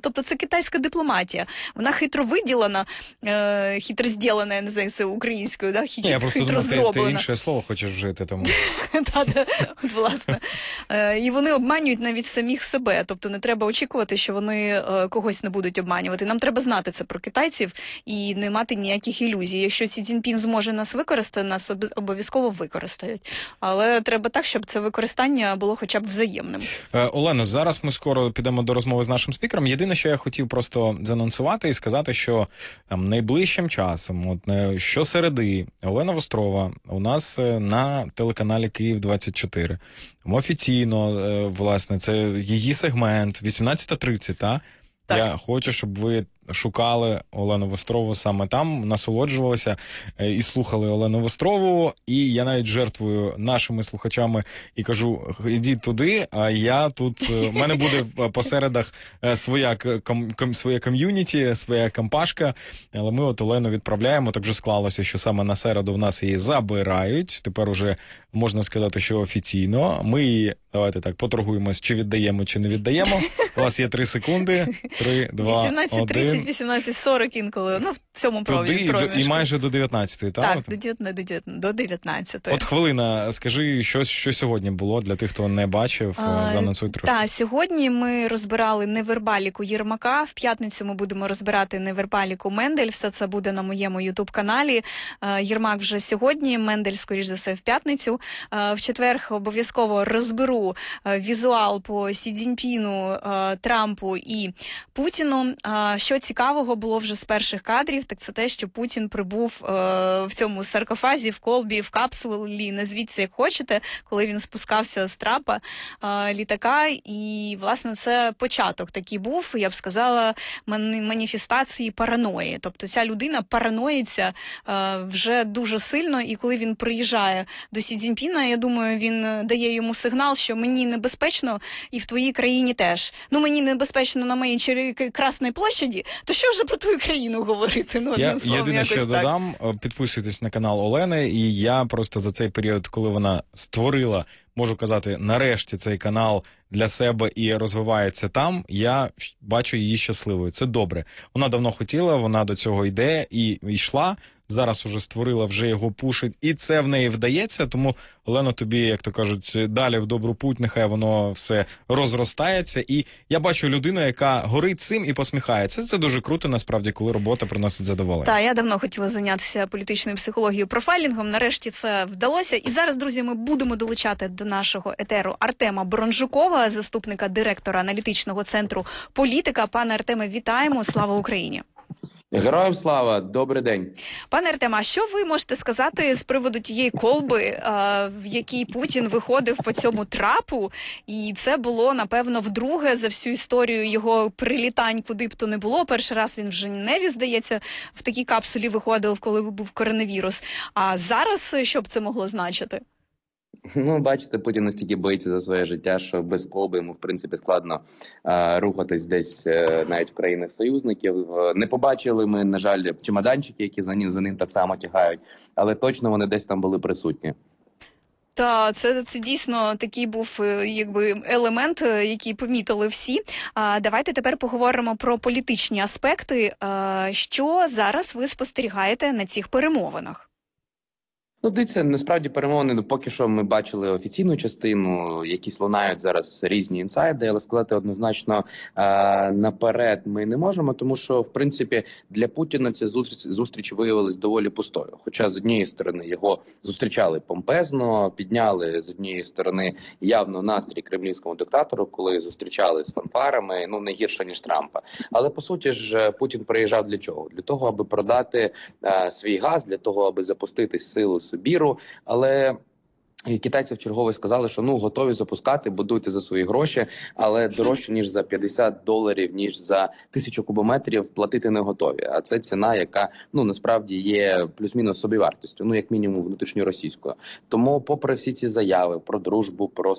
Тобто це китайська дипломатія. Вона хитро виділена, хитро зділена, я не знаю, це українською, да? Я просто хитро думав, зроблена. ти інше слово хочеш вжити, тому... От, власне. І вони обманюють навіть самих себе. Тобто не треба очікувати, що вони когось не будуть обманювати. Нам треба знати це про китайців і не мати ніяких ілюзій. Якщо Сі Цзіньпін зможе нас використати, нас обов'язково використають. Але треба так, щоб це використання було хоча б взаємним. Олено, зараз ми скоро підемо до розмови з нашим спікером. Єдине, що я хотів просто заанонсувати і сказати, що там найближчим часом, от щосереди, Олена Вострова у нас на телеканалі Київ-24. Офіційно, власне, це її сегмент, 18:30, так? Я хочу, щоб ви шукали Олену Вострову саме там, насолоджувалися і слухали Олену Вострову. І я навіть жертвую нашими слухачами і кажу, ідіть туди, а я тут, у мене буде по середах своє ком'юніті, своя компашка, але ми от Олену відправляємо, так вже склалося, що саме на середу в нас її забирають, тепер уже можна сказати, що офіційно. Ми її, давайте так, поторгуємось, чи віддаємо, чи не віддаємо. У вас є 3 секунди, 3, 2, 1. 18:40 інколи, ну, в цьому проміжку. І майже до 19-ї, так? Так, до 19-ї. От хвилина, скажи, що сьогодні було для тих, хто не бачив, заанонсуй трошки. Так, сьогодні ми розбирали невербаліку Єрмака, в п'ятницю ми будемо розбирати невербаліку Мендель, все це буде на моєму ютуб-каналі. Єрмак вже сьогодні, Мендель, скоріш за все, в п'ятницю. В четвер обов'язково розберу візуал по Сі Цзіньпіну, Трампу і Путіну. Що цікавого було вже з перших кадрів, так це те, що Путін прибув в цьому саркофазі, в колбі, в капсулі, назвіть це як хочете, коли він спускався з трапа літака. І, власне, це початок такий був, я б сказала, маніфестації параної. Тобто ця людина параноїться вже дуже сильно, і коли він приїжджає до Сі Цзіньпіна, я думаю, він дає йому сигнал, що мені небезпечно і в твоїй країні теж. Ну, мені небезпечно на моїй Красній площаді, то що вже про твою країну говорити? Ну, я єдине, що додам, підписуйтесь на канал Олени, і я просто за цей період, коли вона створила, можу казати, нарешті цей канал для себе і розвивається там, я бачу її щасливою. Це добре. Вона давно хотіла, вона до цього йде і йшла. Зараз уже створила, вже його пушить, і це в неї вдається, тому, Олено, тобі, як то кажуть, далі в добру путь, нехай воно все розростається, і я бачу людину, яка горить цим і посміхається. Це дуже круто, насправді, коли робота приносить задоволення. Так, я давно хотіла зайнятися політичною психологією, профайлінгом, нарешті це вдалося, і зараз, друзі, ми будемо долучати до нашого етеру Артема Бронжукова, заступника директора аналітичного центру «Політика». Пане Артеме, вітаємо, слава Україні! Героям слава, добрий день. Пане Артема, а що ви можете сказати з приводу тієї колби, в якій Путін виходив по цьому трапу, і це було, напевно, вдруге за всю історію його прилітань, куди б то не було. Перший раз він в Женеві, здається, в такій капсулі виходив, коли був коронавірус. А зараз що б це могло значити? Ну, бачите, Путін настільки боїться за своє життя, що без колби йому, в принципі, складно рухатись десь навіть в країнах союзників. Не побачили ми, на жаль, чемоданчики, які за ним так само тягають, але точно вони десь там були присутні. Та це дійсно такий був якби елемент, який помітили всі. Давайте тепер поговоримо про політичні аспекти. Що зараз ви спостерігаєте на цих перемовинах? Ну, дивіться, насправді перемовини, поки що ми бачили офіційну частину, якісь лунають зараз різні інсайди, але сказати однозначно наперед ми не можемо, тому що, в принципі, для Путіна ця зустріч виявилась доволі пустою. Хоча, з однієї сторони, його зустрічали помпезно, підняли, з однієї сторони, явно настрій кремлівському диктатору, коли зустрічали з фанфарами, ну, не гірше, ніж Трампа. Але, по суті ж, Путін приїжджав для чого? Для того, аби продати свій газ, для того, аби запустити силу Сибіру, але китайці вчергове сказали, що готові запускати, будуйте за свої гроші, але дорожче, ніж за $50, ніж за 1000 кубометрів платити не готові. А це ціна, яка, насправді є плюс-мінус собівартістю, як мінімум внутрішньоросійською. Тому, попри всі ці заяви про дружбу, про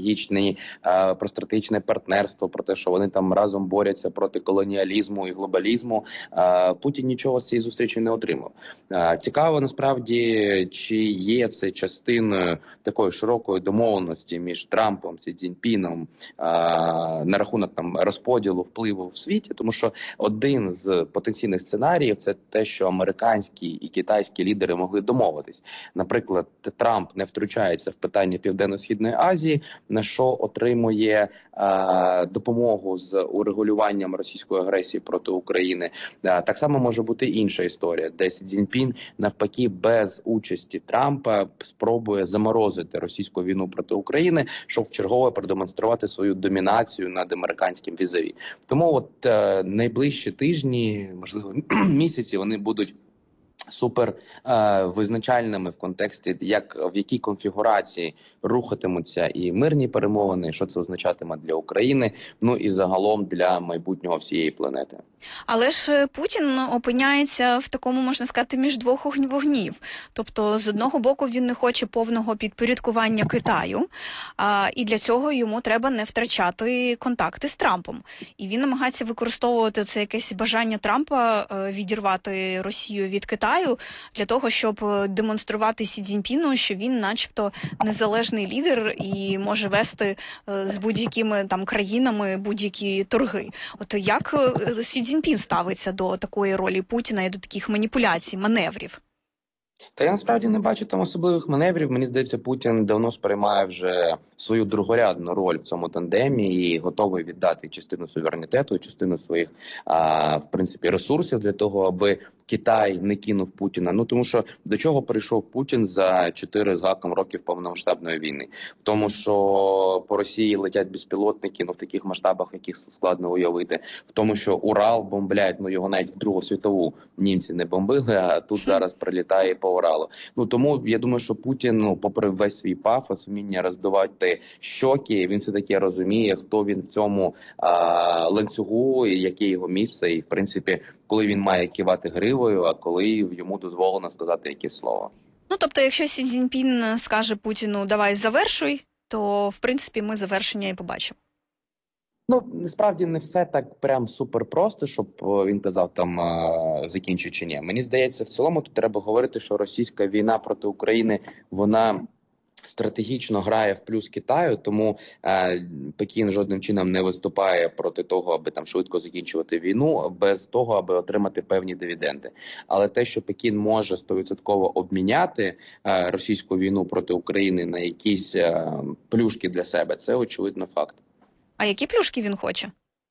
стратегічне партнерство, про те, що вони там разом борються проти колоніалізму і глобалізму, Путін нічого з цієї зустрічі не отримав. Цікаво, насправді, чи є це частиною такої широкої домовленості між Трампом, Сі Цзіньпіном на рахунок там розподілу впливу в світі, тому що один з потенційних сценаріїв це те, що американські і китайські лідери могли домовитись. Наприклад, Трамп не втручається в питання Південно-Східної Азії, на що отримує допомогу з урегулюванням російської агресії проти України. Так само може бути інша історія, де Сі Цзіньпін навпаки без участі Трампа спробує заморозити російську війну проти України, щоб вчергове продемонструвати свою домінацію над американським візаві. Тому от найближчі тижні, можливо, місяці, вони будуть супер визначальними в контексті, в якій конфігурації рухатимуться і мирні перемовини, що це означатиме для України, ну і загалом для майбутнього всієї планети. Але ж Путін опиняється в такому, можна сказати, між двох вогнів. Тобто, з одного боку, він не хоче повного підпорядкування Китаю, і для цього йому треба не втрачати контакти з Трампом. І він намагається використовувати це якесь бажання Трампа відірвати Росію від Китаю для того, щоб демонструвати Сі Цзіньпіну, що він начебто незалежний лідер і може вести з будь-якими там країнами будь-які торги. От як Сі Цзіньпін ставиться до такої ролі Путіна і до таких маніпуляцій, маневрів? Та я насправді не бачу там особливих маневрів. Мені здається, Путін давно сприймає вже свою другорядну роль в цьому тандемі і готовий віддати частину суверенітету, частину своїх в принципі ресурсів для того, аби Китай не кинув Путіна. Ну тому що до чого прийшов Путін за 4 з гаком років повномасштабної війни? В тому, що по Росії летять безпілотники, в таких масштабах, яких складно уявити. В тому, що Урал бомблять, його навіть в Другу світову німці не бомбили, а тут зараз прилітає по Уралу. Тому я думаю, що Путін, попри весь свій пафос, вміння роздувати щоки, він все-таки розуміє, хто він в цьому ланцюгу, і яке його місце, і в принципі, коли він має кивати гривою, а коли йому дозволено сказати якесь слово. Тобто, якщо Сі Цзіньпін скаже Путіну «давай завершуй», то, в принципі, ми завершення і побачимо. Насправді не все так прям супер просто, щоб він казав там закінчуй чи ні. Мені здається, в цілому тут треба говорити, що російська війна проти України, вона стратегічно грає в плюс Китаю, тому Пекін жодним чином не виступає проти того, аби там швидко закінчувати війну, без того, аби отримати певні дивіденди. Але те, що Пекін може 100% обміняти російську війну проти України на якісь плюшки для себе, це очевидно факт. А які плюшки він хоче?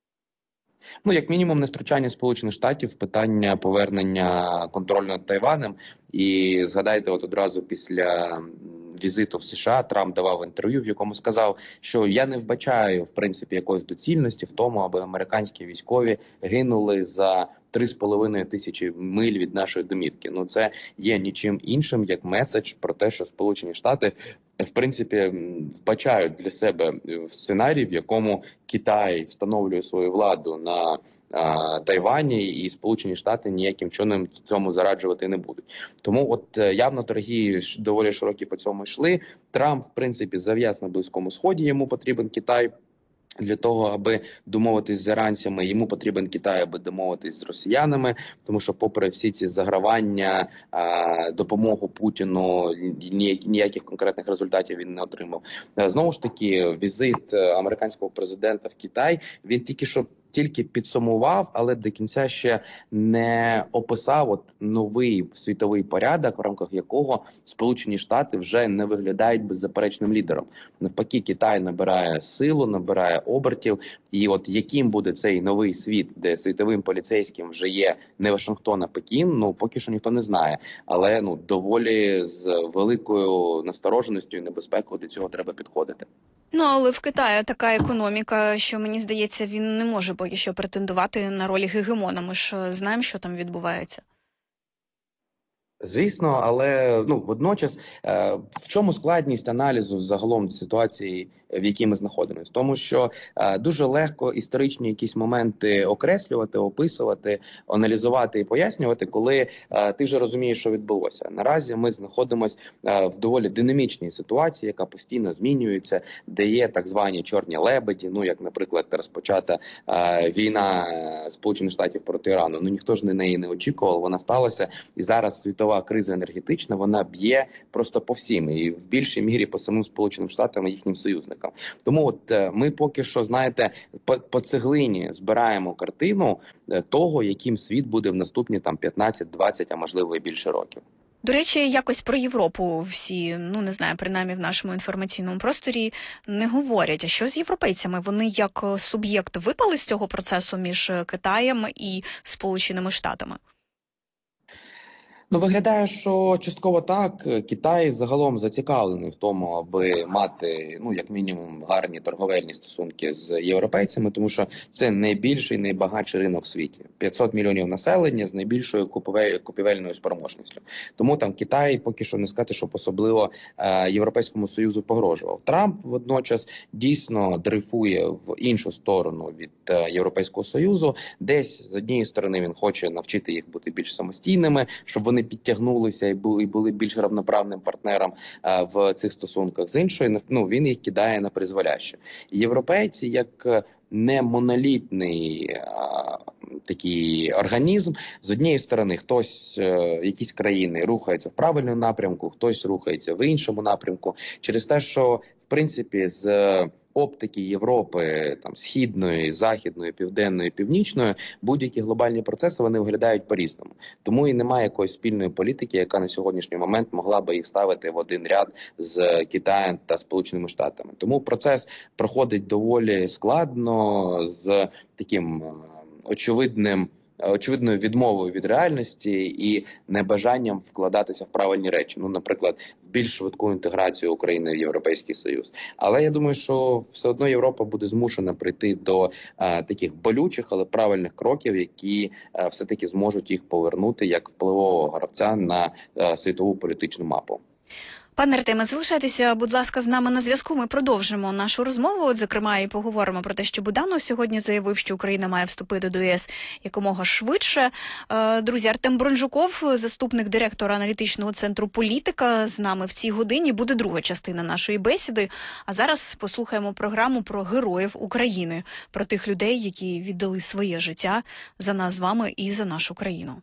Як мінімум, не втручання Сполучених Штатів в питання повернення контролю над Тайванем. І згадайте, одразу після візиту в США Трамп давав інтерв'ю, в якому сказав, що я не вбачаю, в принципі, якоїсь доцільності в тому, аби американські військові гинули за 3,5 тисячі миль від нашої домівки. Це є нічим іншим, як меседж про те, що Сполучені Штати, в принципі, вбачають для себе сценарій, в якому Китай встановлює свою владу на Тайвані, і Сполучені Штати ніяким чином цьому зараджувати не будуть. Тому явно торги доволі широкі по цьому йшли. Трамп, в принципі, зав'яз на Близькому Сході, йому потрібен Китай. Для того, аби домовитись з іранцями, йому потрібен Китай, аби домовитись з росіянами, тому що попри всі ці загравання, допомогу Путіну, ніяких конкретних результатів він не отримав. Знову ж таки, візит американського президента в Китай, він тільки підсумував, але до кінця ще не описав новий світовий порядок, в рамках якого Сполучені Штати вже не виглядають беззаперечним лідером. Навпаки, Китай набирає силу, набирає обертів, і яким буде цей новий світ, де світовим поліцейським вже є не Вашингтон, а Пекін, поки що ніхто не знає. Але доволі з великою настороженістю і небезпекою до цього треба підходити. Але в Китаї така економіка, що, мені здається, він не може поки що претендувати на роль гегемона. Ми ж знаємо, що там відбувається. Звісно, але водночас в чому складність аналізу загалом ситуації в якій ми знаходимося. Тому що дуже легко історичні якісь моменти окреслювати, описувати, аналізувати і пояснювати, коли ти вже розумієш, що відбулося. Наразі ми знаходимося в доволі динамічній ситуації, яка постійно змінюється, де є так звані чорні лебеді, як, наприклад, розпочата війна Сполучених Штатів проти Ірану. Ніхто ж неї не очікував, вона сталася. І зараз світова криза енергетична, вона б'є просто по всім. І в більшій мірі по самим Сполученим Штатам і їхнім союзникам. Тому ми поки що, знаєте, по цеглині збираємо картину того, яким світ буде в наступні 15, 20, а можливо і більше років. До речі, якось про Європу всі, не знаю, принаймні в нашому інформаційному просторі не говорять. А що з європейцями? Вони як суб'єкт випали з цього процесу між Китаєм і Сполученими Штатами? Виглядає, що частково так. Китай загалом зацікавлений в тому, аби мати, як мінімум, гарні торговельні стосунки з європейцями, тому що це найбільший, найбагатший ринок в світі. 500 мільйонів населення з найбільшою купівельною спроможністю. Тому там Китай, поки що не сказати, щоб особливо Європейському Союзу погрожував. Трамп водночас дійсно дрейфує в іншу сторону від Європейського Союзу. Десь, з однієї сторони, він хоче навчити їх бути більш самостійними, щоб вони підтягнулися і були більш равноправним партнером в цих стосунках. З іншої, він їх кидає на призволяще. Європейці, як не монолітний такий організм, з однієї сторони, якісь країни рухаються в правильному напрямку, хтось рухається в іншому напрямку, через те, що, в принципі, з оптики Європи, східної, західної, південної, північної, будь-які глобальні процеси, вони виглядають по-різному. Тому і немає якоїсь спільної політики, яка на сьогоднішній момент могла би їх ставити в один ряд з Китаєм та Сполученими Штатами. Тому процес проходить доволі складно, з таким очевидною відмовою від реальності і небажанням вкладатися в правильні речі. Наприклад, в більш швидку інтеграцію України в Європейський Союз. Але я думаю, що все одно Європа буде змушена прийти до таких болючих, але правильних кроків, які все-таки зможуть їх повернути як впливового гравця на світову політичну мапу. Пане Артеме, залишайтеся, будь ласка, з нами на зв'язку. Ми продовжимо нашу розмову, зокрема, і поговоримо про те, що Буданов сьогодні заявив, що Україна має вступити до ЄС якомога швидше. Друзі, Артем Бронжуков, заступник директора аналітичного центру «Політика», з нами в цій годині. Буде друга частина нашої бесіди. А зараз послухаємо програму про героїв України, про тих людей, які віддали своє життя за нас з вами і за нашу країну.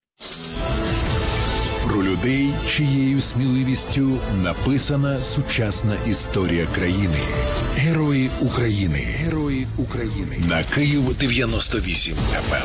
Про людей, чиєю сміливістю написана сучасна історія країни. Герої України. Герої України. На Київ 98 FM.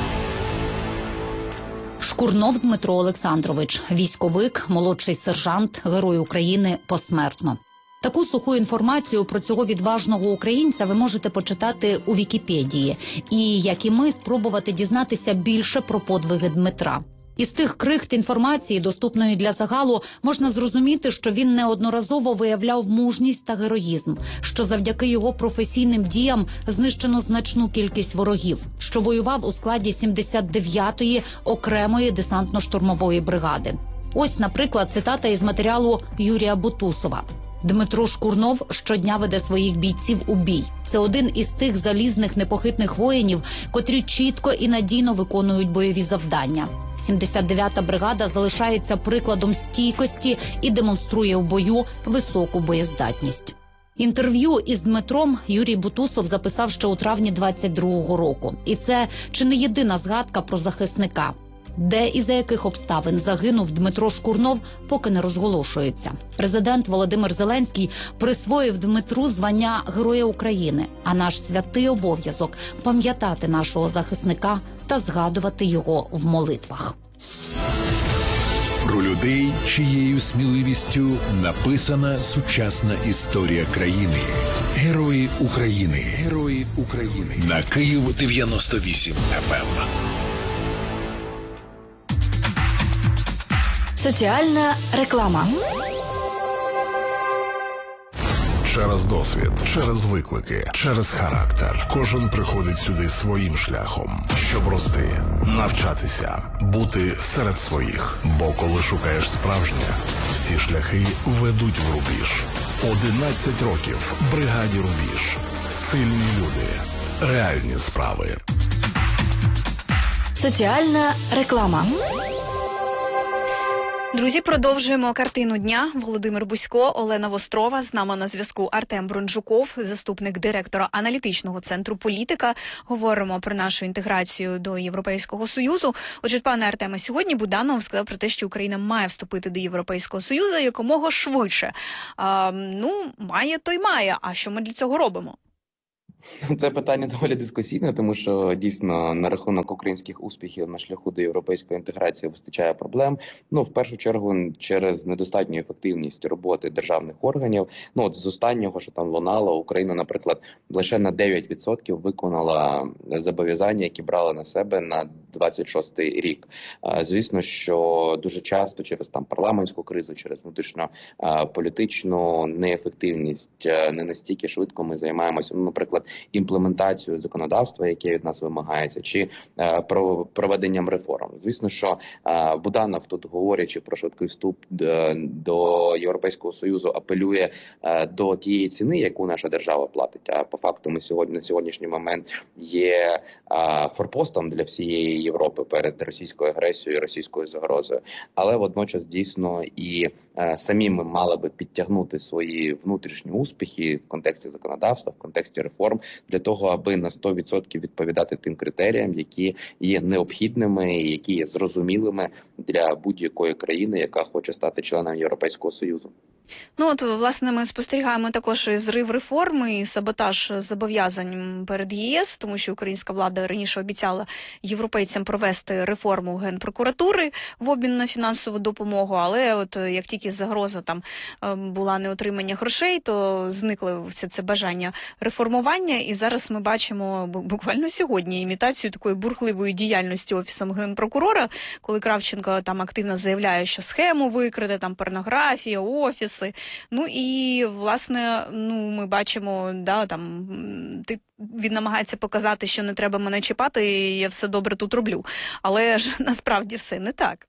Шкурнов Дмитро Олександрович, військовик, молодший сержант, Герой України посмертно. Таку суху інформацію про цього відважного українця ви можете почитати у Вікіпедії. І, як і ми, спробувати дізнатися більше про подвиги Дмитра. Із тих крихт інформації, доступної для загалу, можна зрозуміти, що він неодноразово виявляв мужність та героїзм, що завдяки його професійним діям знищено значну кількість ворогів, що воював у складі 79-ї окремої десантно-штурмової бригади. Ось, наприклад, цитата із матеріалу Юрія Бутусова. Дмитро Шкурнов щодня веде своїх бійців у бій. Це один із тих залізних непохитних воїнів, котрі чітко і надійно виконують бойові завдання. 79-та бригада залишається прикладом стійкості і демонструє в бою високу боєздатність. Інтерв'ю із Дмитром Юрій Бутусов записав ще у травні 22-го року. І це чи не єдина згадка про захисника. Де і за яких обставин загинув Дмитро Шкурнов, поки не розголошується. Президент Володимир Зеленський присвоїв Дмитру звання Героя України, а наш святий обов'язок – пам'ятати нашого захисника та згадувати його в молитвах. Про людей, чиєю сміливістю написана сучасна історія країни. Герої України. Герої України. На Київ 98 FM. Соціальна реклама. Через досвід, через виклики, через характер. Кожен приходить сюди своїм шляхом, щоб рости, навчатися, бути серед своїх. Бо коли шукаєш справжнє, всі шляхи ведуть в рубіж. 11 років. Бригаді Рубіж. Сильні люди. Реальні справи. Соціальна реклама. Друзі, продовжуємо картину дня. Володимир Бусько, Олена Вострова. З нами на зв'язку Артем Бронджуков, заступник директора аналітичного центру «Політика». Говоримо про нашу інтеграцію до Європейського Союзу. Отже, пане Артеме, сьогодні Буданов сказав про те, що Україна має вступити до Європейського Союзу якомога швидше. Має, то й має. А що ми для цього робимо? Це питання доволі дискусійне, тому що дійсно на рахунок українських успіхів на шляху до європейської інтеграції вистачає проблем. В першу чергу через недостатню ефективність роботи державних органів. З останнього, що там лунало, Україна, наприклад, лише на 9% виконала зобов'язання, які брала на себе на 26-й рік. Звісно, що дуже часто через парламентську кризу, через внутрішньополітичну неефективність не настільки швидко ми займаємося, наприклад, імплементацією законодавства, яке від нас вимагається, чи проведенням реформ. Звісно, що Буданов тут, говорячи про швидкий вступ до Європейського Союзу, апелює до тієї ціни, яку наша держава платить. А по факту ми на сьогоднішній момент є форпостом для всієї Європи перед російською агресією, російською загрозою. Але водночас дійсно і самі ми мали би підтягнути свої внутрішні успіхи в контексті законодавства, в контексті реформ, для того, аби на 100% відповідати тим критеріям, які є необхідними і які є зрозумілими для будь-якої країни, яка хоче стати членом Європейського Союзу. Власне, ми спостерігаємо також і зрив реформи, і саботаж зобов'язань перед ЄС, тому що українська влада раніше обіцяла європейцям провести реформу Генпрокуратури в обмін на фінансову допомогу, але як тільки загроза була неотримання грошей, то зникло це бажання реформування, і зараз ми бачимо буквально сьогодні імітацію такої бурхливої діяльності Офісом Генпрокурора, коли Кравченко активно заявляє, що схему викрите, порнографія, офіс. І, власне, ми бачимо, він намагається показати, що не треба мене чіпати, і я все добре тут роблю. Але ж насправді все не так.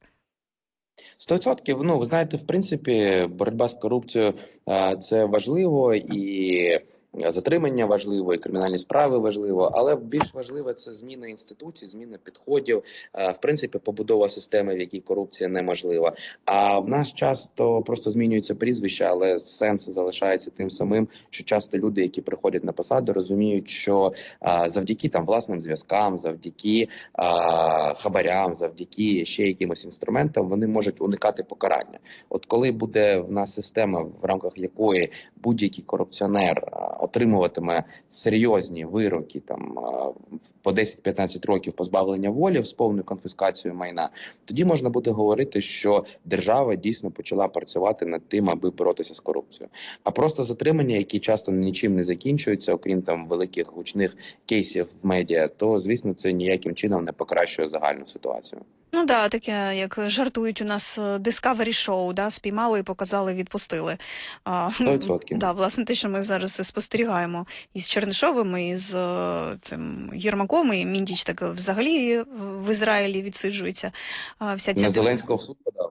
100%. Ви знаєте, в принципі, боротьба з корупцією – це важливо, і затримання важливо, і кримінальні справи важливо, але більш важливе – це зміна інституцій, зміна підходів, в принципі, побудова системи, в якій корупція неможлива. А в наш часто просто змінюються прізвища, але сенс залишається тим самим, що часто люди, які приходять на посади, розуміють, що завдяки власним зв'язкам, завдяки хабарям, завдяки ще якимось інструментам, вони можуть уникати покарання. От коли буде в нас система, в рамках якої будь-який корупціонер отримуватиме серйозні вироки по 10-15 років позбавлення волі з повною конфіскацією майна, тоді можна буде говорити, що держава дійсно почала працювати над тим, аби боротися з корупцією. А просто затримання, які часто нічим не закінчуються, окрім великих гучних кейсів в медіа, то, звісно, це ніяким чином не покращує загальну ситуацію. Таке, як жартують у нас Discovery Show, спіймали і показали, відпустили. 100%. Власне, те, що ми зараз спостерігаємо із Чернишовим, і з цим Єрмаком, і Міндіч так взагалі в Ізраїлі відсиджується. На Зеленського в суд подав.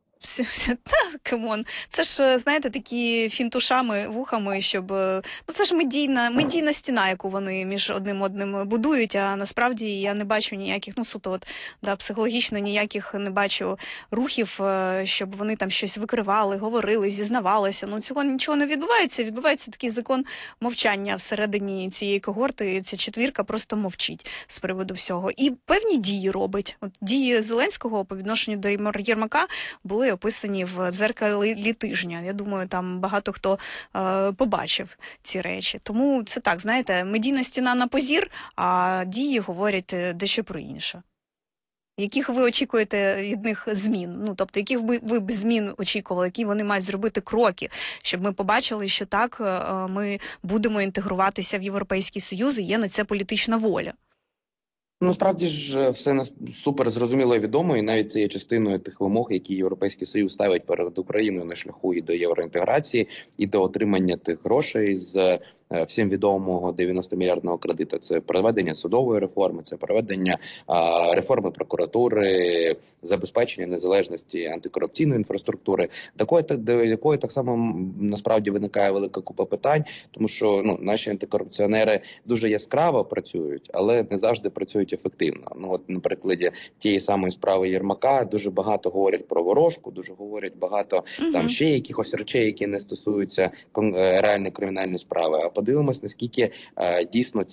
Камон. Це ж, знаєте, такі фінтушами, вухами, щоб... це ж медійна стіна, яку вони між одним будують, а насправді я не бачу ніяких, суто психологічно ніяких не бачу рухів, щоб вони там щось викривали, говорили, зізнавалися. Цього нічого не відбувається. Відбувається такий закон мовчання всередині цієї когорти, ця четвірка просто мовчить з приводу всього. І певні дії робить. Дії Зеленського по відношенню до Єрмака були описані в «Дзеркалі тижня». Я думаю, там багато хто побачив ці речі. Тому це так, знаєте, медійна стіна на позір, а дії говорять дещо про інше. Яких ви очікуєте від них змін? Тобто, яких ви б змін очікували, які вони мають зробити кроки, щоб ми побачили, що так, ми будемо інтегруватися в Європейський Союз і є на це політична воля? Справді ж все супер зрозуміло і відомо, і навіть це є частиною тих вимог, які Європейський Союз ставить перед Україною на шляху і до євроінтеграції, і до отримання тих грошей з всім відомого 90-мільярдного кредиту. Це проведення судової реформи, це проведення реформи прокуратури, забезпечення незалежності антикорупційної інфраструктури, до якої так само насправді виникає велика купа питань, тому що наші антикорупціонери дуже яскраво працюють, але не завжди працюють ефективно. От на прикладі тієї самої справи Єрмака дуже багато говорять про ворожку, дуже говорять багато там ще якихось речей, які не стосуються реальної кримінальної справи. А подивимось, наскільки дійсно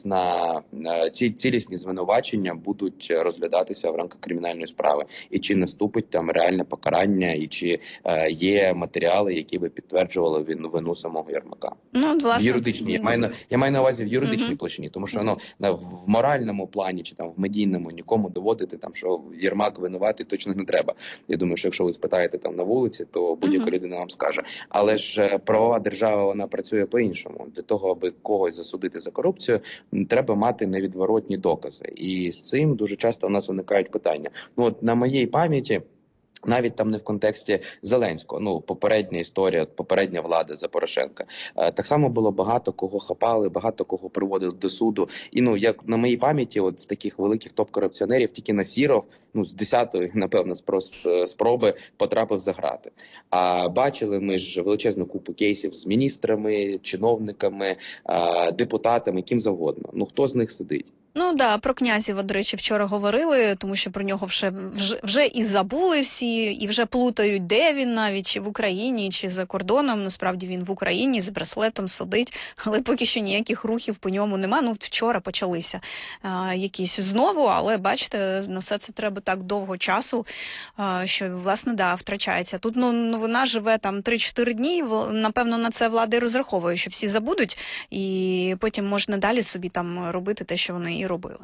цілісні звинувачення будуть розглядатися в рамках кримінальної справи, і чи наступить там реальне покарання, і чи є матеріали, які би підтверджували вину самого Єрмака. Власне, в юридичній, я маю на увазі в юридичній площині, тому що в моральному плані чи там в медійному нікому доводити там, що Єрмак винуватий, точно не треба. Я думаю, що якщо ви спитаєте там на вулиці, то будь-яка людина вам скаже. Але ж правова держава, вона працює по-іншому. Для того, аби когось засудити за корупцію, треба мати невідворотні докази. І з цим дуже часто у нас виникають питання. От на моїй пам'яті, навіть там не в контексті Зеленського, попередня історія, попередня влада за Порошенка. Так само було багато кого хапали, багато кого приводили до суду. І як на моїй пам'яті, от з таких великих топ-корупціонерів, тільки Насіров, з 10-ї, напевно, спроби потрапив за грати. А бачили ми ж величезну купу кейсів з міністрами, чиновниками, депутатами, ким завгодно. Хто з них сидить? Про Князєва, до речі, вчора говорили, тому що про нього вже і забули всі, і вже плутають, де він навіть, чи в Україні, чи за кордоном. Насправді він в Україні з браслетом сидить, але поки що ніяких рухів по ньому нема. Вчора почалися якісь знову, але бачите, на все це треба так довго часу, що, власне, втрачається. Тут новина живе там 3-4 дні, напевно, на це влада і розраховує, що всі забудуть, і потім можна далі собі там робити те, що вони і робили.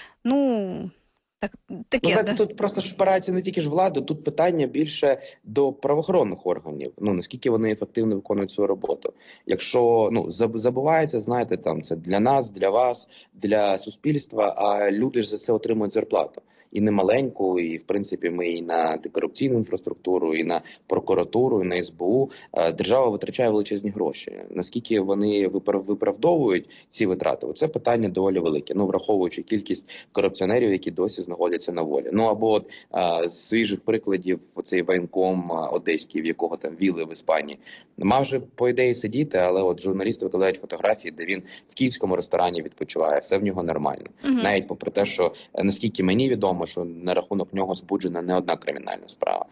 Таке. Тут просто ж впирається не тільки ж влада, тут питання більше до правоохоронних органів. Наскільки вони ефективно виконують свою роботу. Якщо забувається, знаєте, там це для нас, для вас, для суспільства, а люди ж за це отримують зарплату. І не маленьку, і в принципі ми і на антикорупційну інфраструктуру, і на прокуратуру, і на СБУ. Держава витрачає величезні гроші. Наскільки вони виправдовують ці витрати? Це питання доволі велике. Враховуючи кількість корупціонерів, які досі знаходяться на волі. Або з свіжих прикладів цей воєнком одеський, в якого там вілли в Іспанії, мав же по ідеї сидіти, але журналісти викладають фотографії, де він в київському ресторані відпочиває. Все в нього нормально. Навіть попри те, що наскільки мені відомо, що на рахунок нього збуджена не одна кримінальна справа.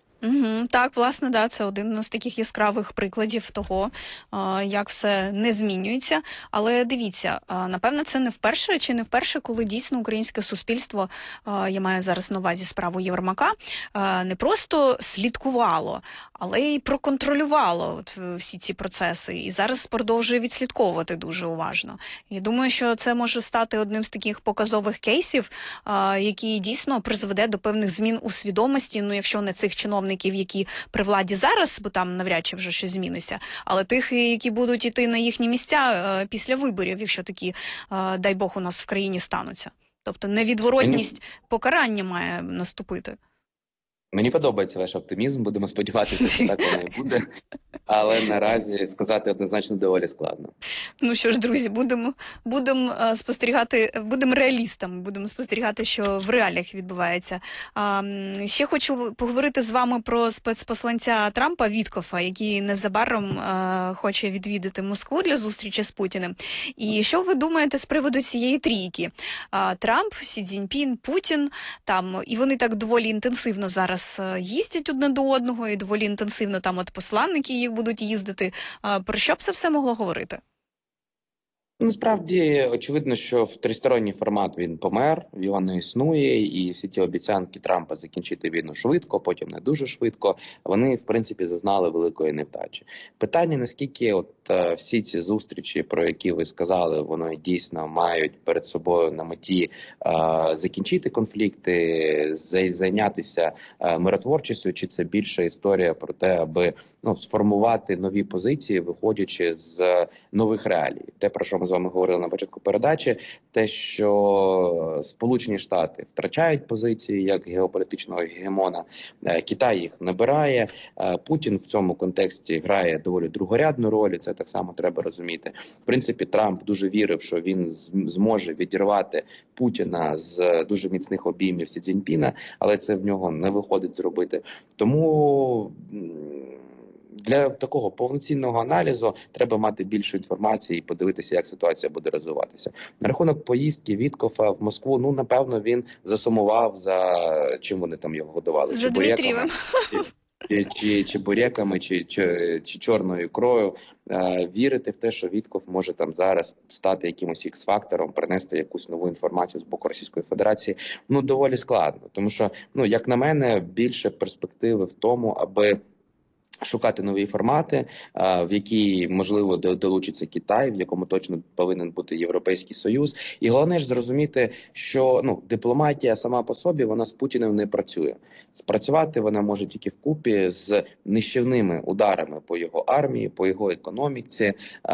Так, власне, це один з таких яскравих прикладів того, як все не змінюється. Але дивіться, напевно, це не вперше, коли дійсно українське суспільство, я маю зараз на увазі справу Єрмака, не просто слідкувало, але й проконтролювало всі ці процеси. І зараз продовжує відслідковувати дуже уважно. І думаю, що це може стати одним з таких показових кейсів, який дійсно призведе до певних змін у свідомості, якщо не цих чиновників, які при владі зараз, бо там навряд чи вже щось зміниться, але тих, які будуть іти на їхні місця після виборів, якщо такі, дай Бог, у нас в країні стануться. Тобто невідворотність покарання має наступити. Мені подобається ваш оптимізм, будемо сподіватися, що так воно і буде, але наразі сказати однозначно доволі складно. Що ж, друзі, будемо спостерігати, будемо реалістами, будемо спостерігати, що в реаліях відбувається. Ще хочу поговорити з вами про спецпосланця Трампа Віткофа, який незабаром хоче відвідати Москву для зустрічі з Путіним. І що ви думаєте з приводу цієї трійки? Трамп, Сі Цзіньпін, Путін, і вони так доволі інтенсивно зараз їздять одне до одного, і доволі інтенсивно там посланники їх будуть їздити. Про що б це все могло говорити? Насправді, очевидно, що в тристоронній формат він помер, його не існує, і всі ті обіцянки Трампа закінчити війну швидко, потім не дуже швидко, вони, в принципі, зазнали великої невдачі. Питання, наскільки всі ці зустрічі, про які ви сказали, вони дійсно мають перед собою на меті закінчити конфлікти, зайнятися миротворчістю, чи це більша історія про те, аби сформувати нові позиції, виходячи з нових реалій. Те, про що ми ми з вами говорили на початку передачі, те, що Сполучені Штати втрачають позиції як геополітичного гегемона, Китай їх набирає, Путін в цьому контексті грає доволі другорядну роль, і це так само треба розуміти. В принципі, Трамп дуже вірив, що він зможе відірвати Путіна з дуже міцних обіймів Сі Цзіньпіна, але це в нього не виходить зробити. Тому для такого повноцінного аналізу треба мати більше інформації і подивитися, як ситуація буде розвиватися. На рахунок поїздки Віткофа в Москву, ну, напевно, він засумував за чим вони там його годували. За Дмитрієвим. Чи буряками, чи чорною ікрою. Вірити в те, що Вітков може там зараз стати якимось ікс-фактором, принести якусь нову інформацію з боку Російської Федерації, ну, доволі складно. Тому що, ну, як на мене, більше перспективи в тому, аби шукати нові формати, в які, можливо, долучиться Китай, в якому точно повинен бути Європейський Союз. І головне ж зрозуміти, що, ну, дипломатія сама по собі, вона з Путіним не працює. Спрацювати вона може тільки вкупі з нищівними ударами по його армії, по його економіці.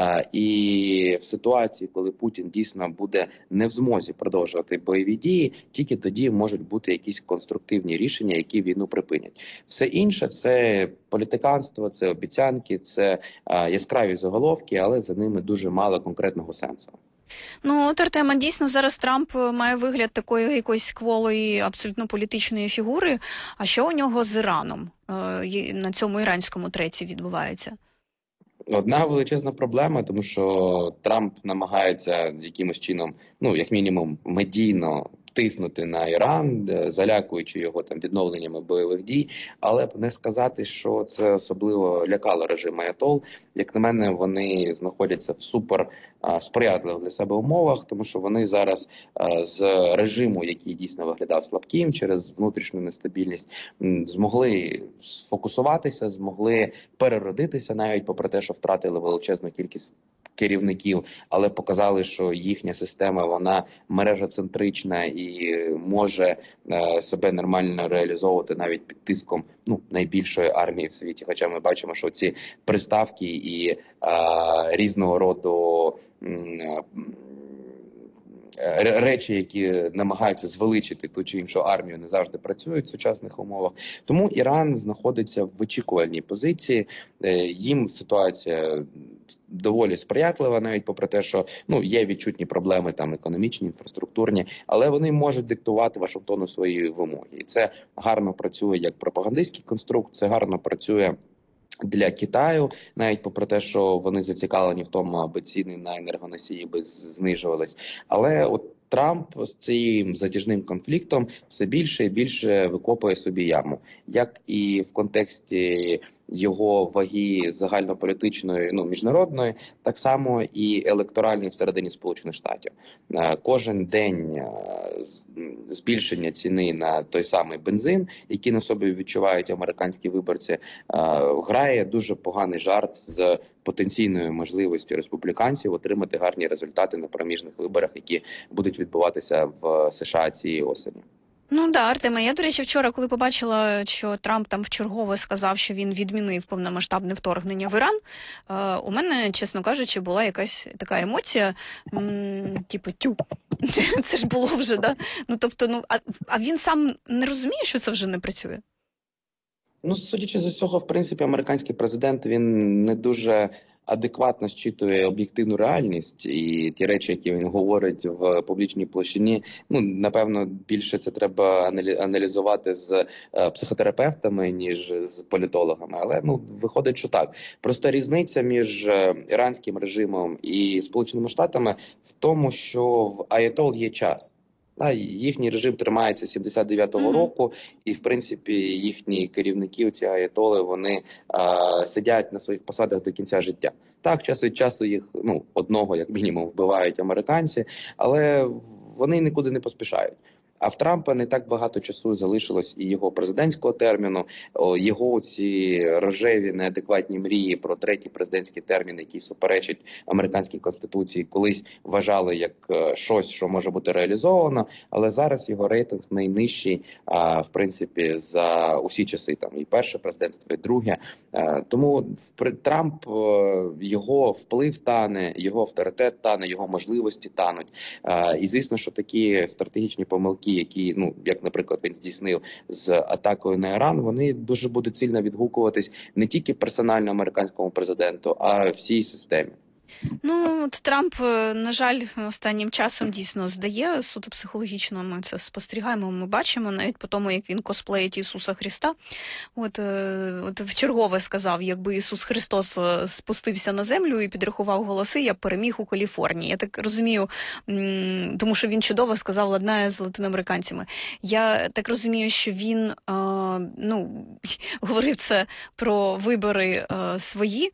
І в ситуації, коли Путін дійсно буде не в змозі продовжувати бойові дії, тільки тоді можуть бути якісь конструктивні рішення, які війну припинять. Все інше – це політиканство, це обіцянки, це яскраві заголовки, але за ними дуже мало конкретного сенсу. Ну, от, Артема, дійсно зараз Трамп має вигляд такої якоїсь кволої, абсолютно політичної фігури. А що у нього з Іраном на цьому іранському треці відбувається? Одна величезна проблема, тому що Трамп намагається якимось чином, ну, як мінімум, медійно тиснути на Іран, залякуючи його там відновленнями бойових дій, але не сказати, що це особливо лякало режим аятол. Як на мене, вони знаходяться в супер сприятливих для себе умовах, тому що вони зараз з режиму, який дійсно виглядав слабким через внутрішню нестабільність, змогли сфокусуватися, змогли переродитися, навіть попри те, що втратили величезну кількість керівників, але показали, що їхня система, вона мережацентрична і може себе нормально реалізовувати навіть під тиском, ну, найбільшої армії в світі. Хоча ми бачимо, що ці приставки і різного роду речі, які намагаються звеличити ту чи іншу армію, не завжди працюють в сучасних умовах. Тому Іран знаходиться в очікувальній позиції. Їм ситуація доволі сприятлива, навіть попри те, що, ну, є відчутні проблеми там економічні, інфраструктурні, але вони можуть диктувати Вашингтону свої вимоги. І це гарно працює як пропагандистський конструкт, це гарно працює для Китаю, навіть попри те, що вони зацікавлені в тому, аби ціни на енергоносії знижувались. Але от Трамп з цим затяжним конфліктом все більше і більше викопує собі яму. Як і в контексті його ваги загальнополітичної, ну, міжнародної, так само і електоральної всередині Сполучених Штатів. Кожен день збільшення ціни на той самий бензин, який на собі відчувають американські виборці, грає дуже поганий жарт з потенційною можливістю республіканців отримати гарні результати на проміжних виборах, які будуть відбуватися в США цієї осені. Ну да, Артеме, я, до речі, вчора, коли побачила, що Трамп там вчергове сказав, що він відмінив повномасштабне вторгнення в Іран, у мене, чесно кажучи, була якась така емоція, типу, тю, це ж було вже, да? Ну, тобто, ну, а він сам не розуміє, що це вже не працює? Ну, судячи з усього, в принципі, американський президент, він не дуже адекватно зчитує об'єктивну реальність, і ті речі, які він говорить в публічній площині, ну, напевно, більше це треба аналізувати з психотерапевтами, ніж з політологами. Але, ну, виходить, що так. Просто різниця між іранським режимом і Сполученими Штатами в тому, що в аятол є час. Їхній режим тримається 79-го року, і, в принципі, їхні керівники, ці аятоли, вони сидять на своїх посадах до кінця життя. Так, час від часу їх, ну, одного, як мінімум, вбивають американці, але вони нікуди не поспішають. А в Трампа не так багато часу залишилось і його президентського терміну, його ці рожеві неадекватні мрії про третій президентський термін, який суперечить американській конституції, колись вважали як щось, що може бути реалізовано, але зараз його рейтинг найнижчий, в принципі, за усі часи, там і перше президентство, і друге. Тому Трамп, його вплив тане, його авторитет тане, його можливості тануть. І звісно, що такі стратегічні помилки, які, як, наприклад, він здійснив з атакою на Іран, вони дуже будуть сильно відгукуватись не тільки персонально американському президенту, а всій системі. Трамп, на жаль, останнім часом дійсно здає, суто психологічно ми це спостерігаємо, ми бачимо, навіть по тому, як він косплеїть Ісуса Христа. От вчергове сказав, якби Ісус Христос спустився на землю і підрахував голоси, я б переміг у Каліфорнії. Я так розумію, тому що він чудово сказав, ладнає з латиноамериканцями. Я так розумію, що він, говорив це про вибори свої,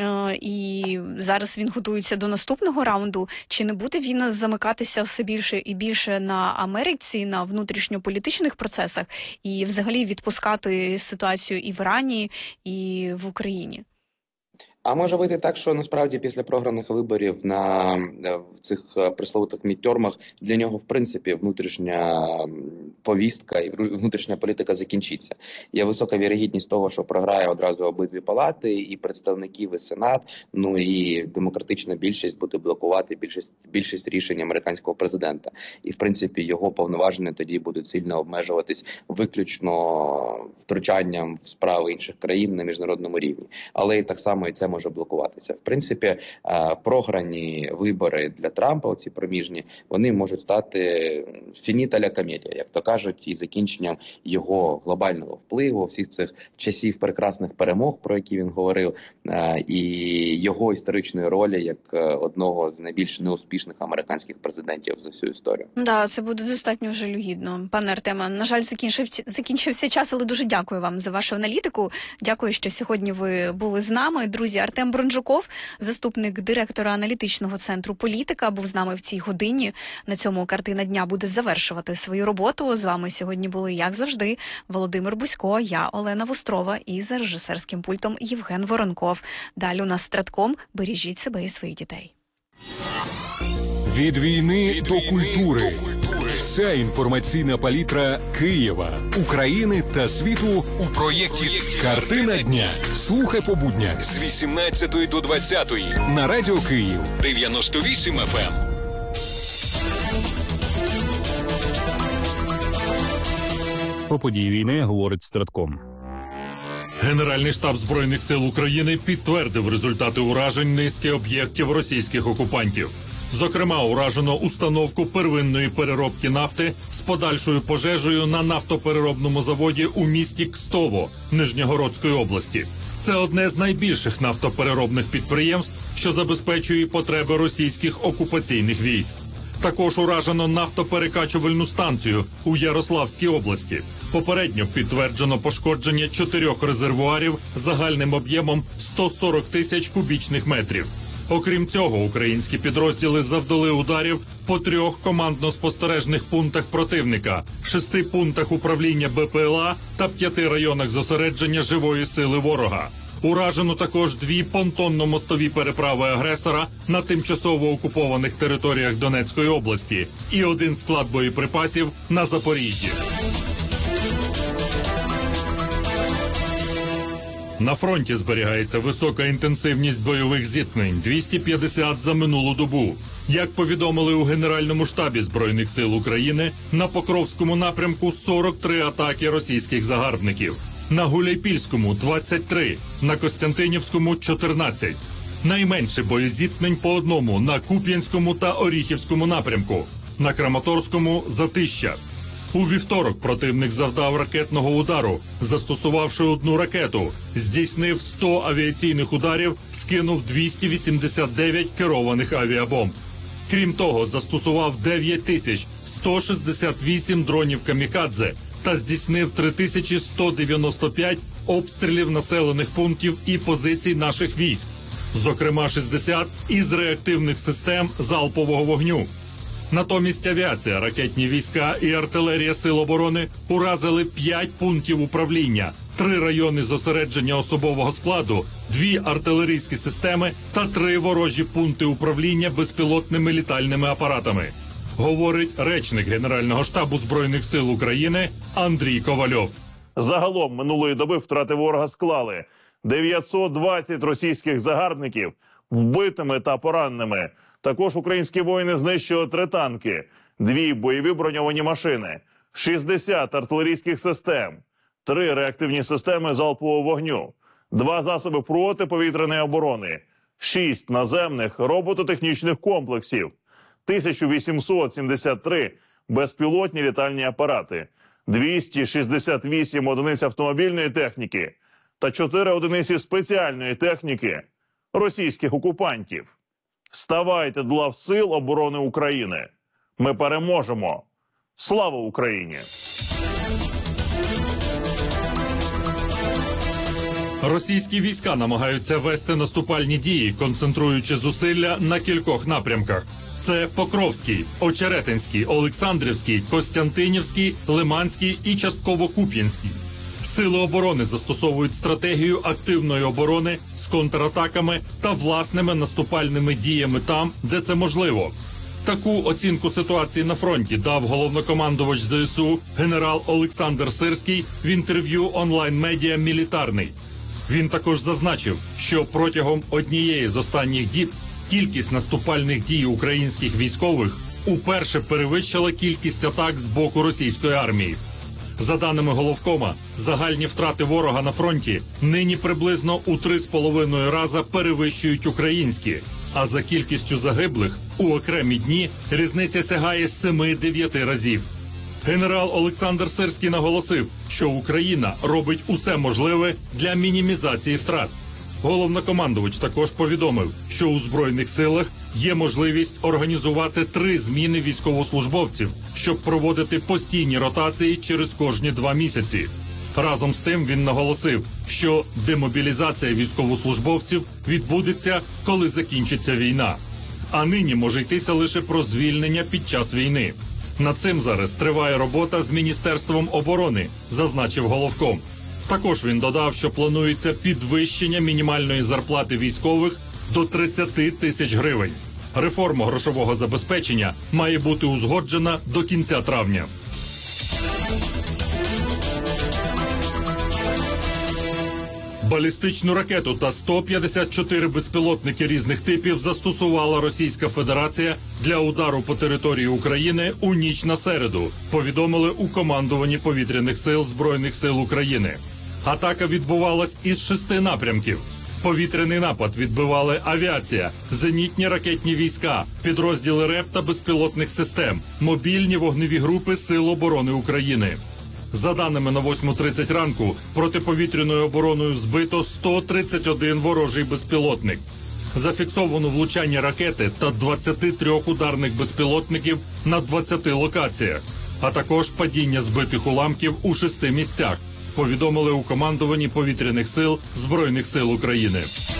і зараз він готується до наступного раунду. Чи не буде він замикатися все більше і більше на Америці, на внутрішньополітичних процесах і взагалі відпускати ситуацію і в Ірані, і в Україні? А може вийти так, що насправді після програних виборів на цих пресловутих мідтермах для нього, в принципі, внутрішня повістка і внутрішня політика закінчиться. Є висока вірогідність того, що програє одразу обидві палати, і представників, і Сенат, і демократична більшість буде блокувати більшість рішень американського президента. І, в принципі, його повноваження тоді будуть сильно обмежуватись виключно втручанням в справи інших країн на міжнародному рівні. Але і так само і це може блокуватися. В принципі, програні вибори для Трампа, оці проміжні, вони можуть стати фініта ля комедія, як то кажуть, і закінченням його глобального впливу, всіх цих часів прекрасних перемог, про які він говорив, і його історичної ролі як одного з найбільш неуспішних американських президентів за всю історію. Да, це буде достатньо жалюгідно. Пане Артеме, на жаль, закінчився час, але дуже дякую вам за вашу аналітику. Дякую, що сьогодні ви були з нами. Друзі, Артем Бронжуков, заступник директора аналітичного центру «Політика», був з нами в цій годині. На цьому «Картина дня» буде завершувати свою роботу. З вами сьогодні були, як завжди, Володимир Бузько, я Олена Вострова і за режисерським пультом Євген Воронков. Далі у нас Стратком. Бережіть себе і своїх дітей. Від війни до культури. Вся інформаційна палітра Києва, України та світу у проєкті «Картина дня». Слухай по буднях з 18 до 20 на Радіо Київ 98 FM. Про події війни говорить Стратком. Генеральний штаб Збройних сил України підтвердив результати уражень низки об'єктів російських окупантів. Зокрема, уражено установку первинної переробки нафти з подальшою пожежею на нафтопереробному заводі у місті Кстово Нижньогородської області. Це одне з найбільших нафтопереробних підприємств, що забезпечує потреби російських окупаційних військ. Також уражено нафтоперекачувальну станцію у Ярославській області. Попередньо підтверджено пошкодження 4 резервуарів загальним об'ємом 140 тисяч кубічних метрів. Окрім цього, українські підрозділи завдали ударів по 3 командно-спостережних пунктах противника, 6 пунктах управління БПЛА та 5 районах зосередження живої сили ворога. Уражено також 2 понтонно-мостові переправи агресора на тимчасово окупованих територіях Донецької області і 1 склад боєприпасів на Запоріжжі. На фронті зберігається висока інтенсивність бойових зіткнень – 250 за минулу добу. Як повідомили у Генеральному штабі Збройних сил України, на Покровському напрямку 43 атаки російських загарбників, на Гуляйпільському – 23, на Костянтинівському – 14. Найменше боєзіткнень по одному на Куп'янському та Оріхівському напрямку, на Краматорському – Затища. У вівторок противник завдав ракетного удару, застосувавши 1 ракету, здійснив 100 авіаційних ударів, скинув 289 керованих авіабомб. Крім того, застосував 9168 дронів камікадзе та здійснив 3195 обстрілів населених пунктів і позицій наших військ, зокрема 60 із реактивних систем залпового вогню. Натомість авіація, ракетні війська і артилерія Сил оборони уразили 5 пунктів управління, 3 райони зосередження особового складу, 2 артилерійські системи та 3 ворожі пункти управління безпілотними літальними апаратами. Говорить речник Генерального штабу Збройних сил України Андрій Ковальов. Загалом минулої доби втрати ворога склали 920 російських загарбників вбитими та пораненими. Також українські воїни знищили 3 танки, 2 бойові броньовані машини, 60 артилерійських систем, 3 реактивні системи залпового вогню, 2 засоби протиповітряної оборони, 6 наземних робототехнічних комплексів, 1873 безпілотні літальні апарати, 268 одиниць автомобільної техніки та 4 одиниці спеціальної техніки російських окупантів. Ставайте до лав Сил оборони України. Ми переможемо. Слава Україні! Російські війська намагаються вести наступальні дії, концентруючи зусилля на кількох напрямках. Це Покровський, Очеретинський, Олександрівський, Костянтинівський, Лиманський і частково Куп'янський. Сили оборони застосовують стратегію активної оборони з контратаками та власними наступальними діями там, де це можливо. Таку оцінку ситуації на фронті дав головнокомандувач ЗСУ генерал Олександр Сирський в інтерв'ю онлайн-медіа «Мілітарний». Він також зазначив, що протягом однієї з останніх діб кількість наступальних дій українських військових уперше перевищила кількість атак з боку російської армії. За даними Головкома, загальні втрати ворога на фронті нині приблизно у 3,5 рази перевищують українські, а за кількістю загиблих у окремі дні різниця сягає 7-9 разів. Генерал Олександр Сирський наголосив, що Україна робить усе можливе для мінімізації втрат. Головнокомандувач також повідомив, що у Збройних силах є можливість організувати 3 зміни військовослужбовців, щоб проводити постійні ротації через кожні 2 місяці. Разом з тим він наголосив, що демобілізація військовослужбовців відбудеться, коли закінчиться війна. А нині може йтися лише про звільнення під час війни. Над цим зараз триває робота з Міністерством оборони, зазначив Головком. Також він додав, що планується підвищення мінімальної зарплати військових до 30 тисяч гривень. Реформа грошового забезпечення має бути узгоджена до кінця травня. Балістичну ракету та 154 безпілотники різних типів застосувала Російська Федерація для удару по території України у ніч на середу, повідомили у командуванні повітряних сил Збройних сил України. Атака відбувалась із 6 напрямків. Повітряний напад відбивали авіація, зенітні ракетні війська, підрозділи РЕП та безпілотних систем, мобільні вогневі групи Сил оборони України. За даними на 8:30 ранку, протиповітряною обороною збито 131 ворожий безпілотник. Зафіксовано влучання ракети та 23 ударних безпілотників на 20 локаціях, а також падіння збитих уламків у 6 місцях, повідомили у командуванні повітряних сил Збройних сил України.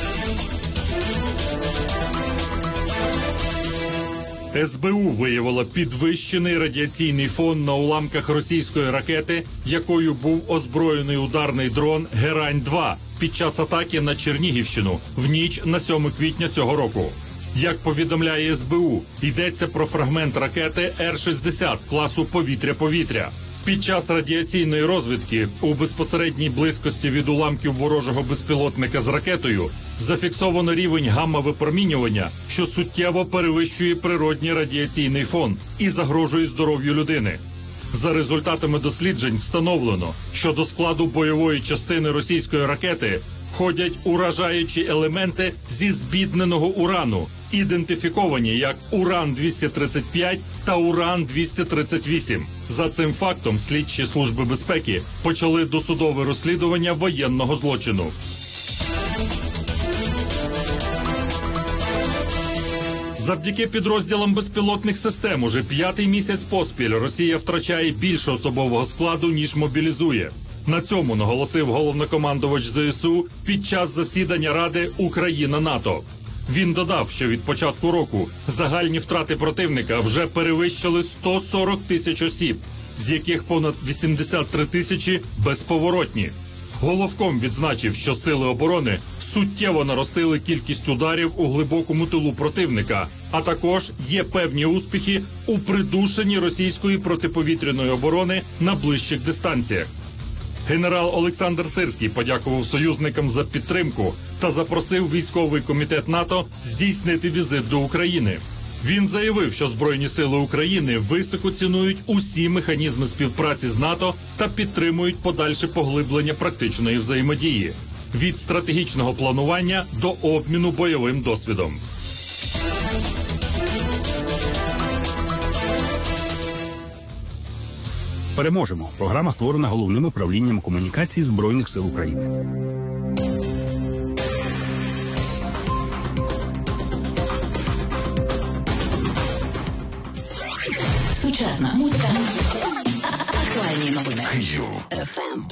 СБУ виявила підвищений радіаційний фон на уламках російської ракети, якою був озброєний ударний дрон «Герань-2» під час атаки на Чернігівщину в ніч на 7 квітня цього року. Як повідомляє СБУ, йдеться про фрагмент ракети Р-60 класу «Повітря-повітря». Під час радіаційної розвідки у безпосередній близькості від уламків ворожого безпілотника з ракетою зафіксовано рівень гамма-випромінювання, що суттєво перевищує природній радіаційний фон і загрожує здоров'ю людини. За результатами досліджень встановлено, що до складу бойової частини російської ракети входять уражаючі елементи зі збідненого урану, ідентифіковані як уран-235 та уран-238. За цим фактом слідчі служби безпеки почали досудове розслідування воєнного злочину. Завдяки підрозділам безпілотних систем уже 5-й місяць поспіль Росія втрачає більше особового складу, ніж мобілізує. На цьому наголосив головнокомандувач ЗСУ під час засідання Ради Україна-НАТО. Він додав, що від початку року загальні втрати противника вже перевищили 140 тисяч осіб, з яких понад 83 тисячі безповоротні. Головком відзначив, що сили оборони суттєво наростили кількість ударів у глибокому тилу противника, а також є певні успіхи у придушенні російської протиповітряної оборони на ближчих дистанціях. Генерал Олександр Сирський подякував союзникам за підтримку та запросив військовий комітет НАТО здійснити візит до України. Він заявив, що Збройні сили України високо цінують усі механізми співпраці з НАТО та підтримують подальше поглиблення практичної взаємодії – від стратегічного планування до обміну бойовим досвідом. Переможемо. Програма створена Головним управлінням комунікацій Збройних сил України. Сучасна музика. Актуальні новини. Київ. FM.